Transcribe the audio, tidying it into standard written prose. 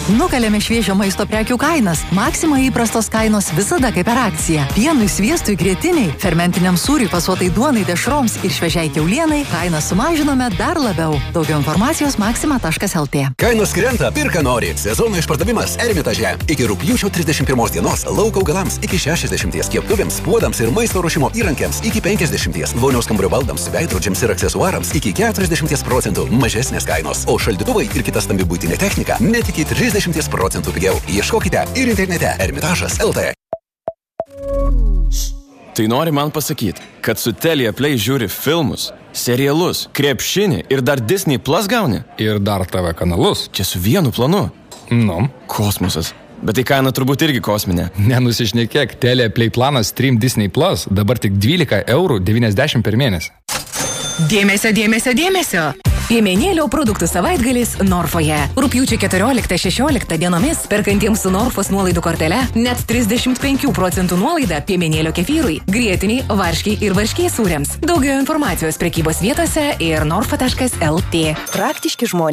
Nukalėme šviežio maisto prekių kainas. Maxima įprastos kainos visada kaip per akciją. Pienui, sviestui, grietiniai, fermentiniam sūriui, pasuotai duonai, dešroms ir šviežiai kiaulienai kainą sumažinome dar labiau. Daugiau informacijos maxima.lt. Kainos krenta, pirka nori. Sezono išpardavimas Ermitaže. Iki rugpjūčio 31 dienos lauko augalams iki 60, keptuvėms, puodams ir maisto ruošimo įrankiams iki 50, vonios kambario baldams, veidrodžiams ir aksesuarams iki 40% mažesnės kainos, o šaldytuvai ir kita stambi buitinė technika net iki 30% pigiau. Ieškokite ir internete Ermitažas.lt. Tai nori man pasakyti, kad su Telia Play žiūri filmus, serialus, krepšinį ir dar Disney Plus gauni? Ir dar TV kanalus. Čia su vienu planu. Nu. Kosmosas. Bet tai kaina turbūt irgi kosminė. Nenusišnekėk, Telia Play planas Stream Disney Plus dabar tik 12,90 € per mėnesį. Dėmesio, dėmesio, dėmesio! Piemenėlio produktų savaitgalis Norfoje. Rugpjūčio 14-16 dienomis perkantiems su Norfos nuolaidų kortele net 35% nuolaida piemenėlio kefyrui, grietiniai, varškiai ir varškiai sūriams. Daugiau informacijos prekybos vietose ir norfa.lt. Praktiški žmonės.